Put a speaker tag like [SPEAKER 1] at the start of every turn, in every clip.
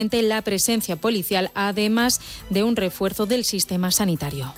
[SPEAKER 1] la presencia policial, además de un refuerzo del sistema sanitario.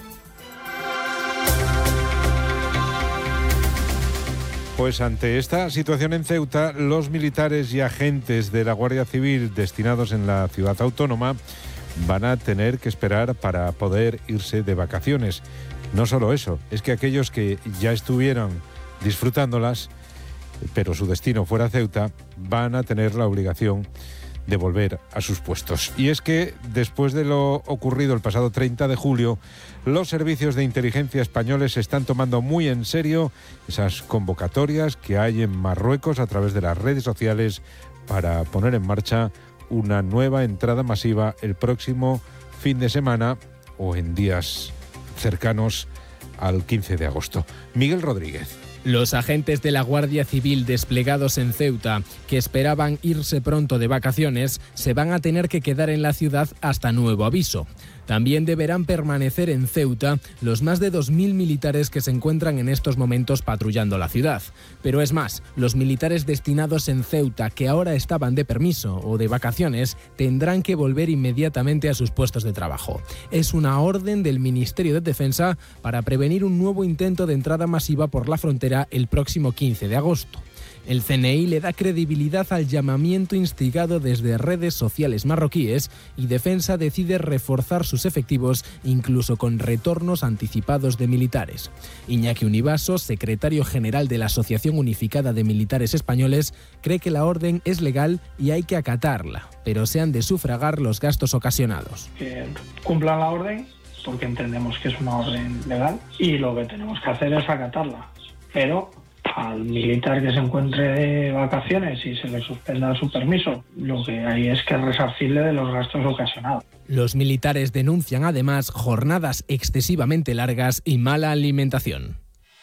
[SPEAKER 2] Pues ante esta situación en Ceuta, los militares y agentes de la Guardia Civil destinados en la ciudad autónoma van a tener que esperar para poder irse de vacaciones. No solo eso, es que aquellos que ya estuvieron disfrutándolas, pero su destino fuera Ceuta, van a tener la obligación de volver a sus puestos. Y es que, después de lo ocurrido el pasado 30 de julio, los servicios de inteligencia españoles están tomando muy en serio esas convocatorias que hay en Marruecos a través de las redes sociales para poner en marcha una nueva entrada masiva el próximo fin de semana o en días cercanos al 15 de agosto. Miguel Rodríguez.
[SPEAKER 3] Los agentes de la Guardia Civil desplegados en Ceuta, que esperaban irse pronto de vacaciones, se van a tener que quedar en la ciudad hasta nuevo aviso. También deberán permanecer en Ceuta los más de 2.000 militares que se encuentran en estos momentos patrullando la ciudad. Pero es más, los militares destinados en Ceuta que ahora estaban de permiso o de vacaciones tendrán que volver inmediatamente a sus puestos de trabajo. Es una orden del Ministerio de Defensa para prevenir un nuevo intento de entrada masiva por la frontera el próximo 15 de agosto. El CNI le da credibilidad al llamamiento instigado desde redes sociales marroquíes y Defensa decide reforzar sus efectivos incluso con retornos anticipados de militares. Iñaki Univaso, secretario general de la Asociación Unificada de Militares Españoles, cree que la orden es legal y hay que acatarla, pero se han de sufragar los gastos ocasionados.
[SPEAKER 4] Que cumplan la orden porque entendemos que es una orden legal y lo que tenemos que hacer es acatarla, pero al militar que se encuentre de vacaciones y se le suspenda su permiso, lo que hay es que resarcirle de los gastos ocasionados.
[SPEAKER 3] Los militares denuncian además jornadas excesivamente largas y mala alimentación.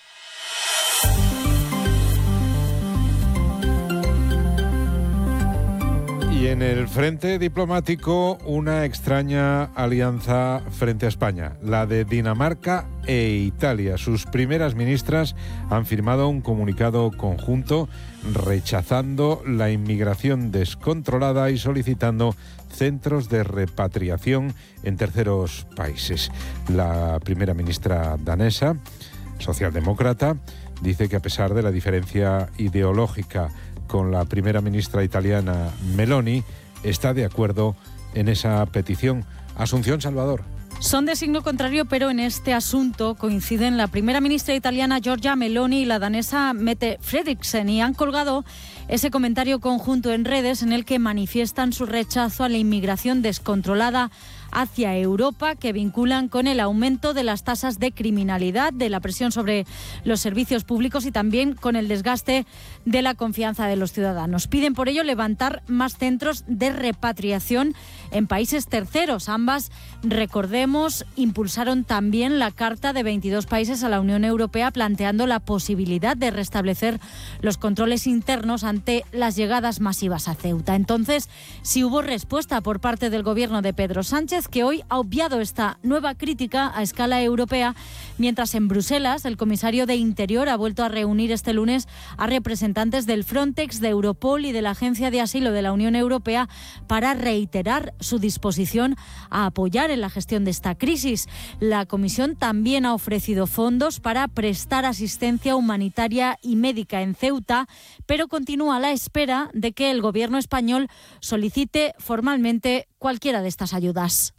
[SPEAKER 2] Y en el frente diplomático, una extraña alianza frente a España, la de Dinamarca e Italia. Sus primeras ministras han firmado un comunicado conjunto rechazando la inmigración descontrolada y solicitando centros de repatriación en terceros países. La primera ministra danesa, socialdemócrata, dice que a pesar de la diferencia ideológica con la primera ministra italiana Meloni, está de acuerdo en esa petición. Asunción Salvador.
[SPEAKER 1] Son de signo contrario, pero en este asunto coinciden la primera ministra italiana Giorgia Meloni y la danesa Mette Frederiksen, y han colgado ese comentario conjunto en redes en el que manifiestan su rechazo a la inmigración descontrolada hacia Europa, que vinculan con el aumento de las tasas de criminalidad, de la presión sobre los servicios públicos y también con el desgaste de la confianza de los ciudadanos. Piden por ello levantar más centros de repatriación en países terceros. Ambas, recordemos, impulsaron también la carta de 22 países a la Unión Europea planteando la posibilidad de restablecer los controles internos ante las llegadas masivas a Ceuta. Entonces, sí hubo respuesta por parte del gobierno de Pedro Sánchez, que hoy ha obviado esta nueva crítica a escala europea, mientras en Bruselas el comisario de Interior ha vuelto a reunir este lunes a representantes del Frontex, de Europol y de la Agencia de Asilo de la Unión Europea para reiterar su disposición a apoyar en la gestión de esta crisis. La Comisión también ha ofrecido fondos para prestar asistencia humanitaria y médica en Ceuta, pero continúa a la espera de que el gobierno español solicite formalmente cualquiera de estas ayudas.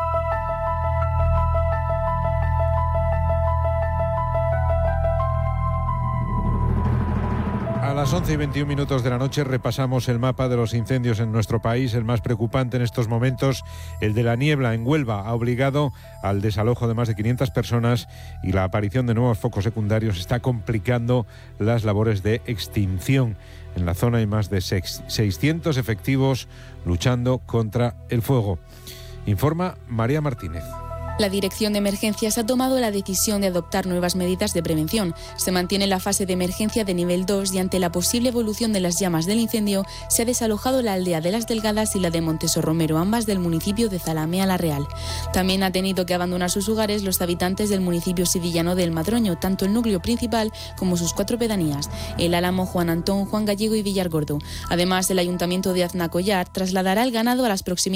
[SPEAKER 2] A las 11:21 de la noche repasamos el mapa de los incendios en nuestro país. El más preocupante en estos momentos, el de la niebla en Huelva, ha obligado al desalojo de más de 500 personas y la aparición de nuevos focos secundarios está complicando las labores de extinción. En la zona hay más de 600 efectivos luchando contra el fuego. Informa María Martínez.
[SPEAKER 5] La Dirección de Emergencias ha tomado la decisión de adoptar nuevas medidas de prevención. Se mantiene la fase de emergencia de nivel 2 y ante la posible evolución de las llamas del incendio se ha desalojado la aldea de Las Delgadas y la de Monteso Romero, ambas del municipio de Zalamea la Real. También ha tenido que abandonar sus hogares los habitantes del municipio sevillano del Madroño, tanto el núcleo principal como sus 4 pedanías, El Álamo, Juan Antón, Juan Gallego y Villargordo. Además, el Ayuntamiento de Aznacollar trasladará el ganado a las proximidades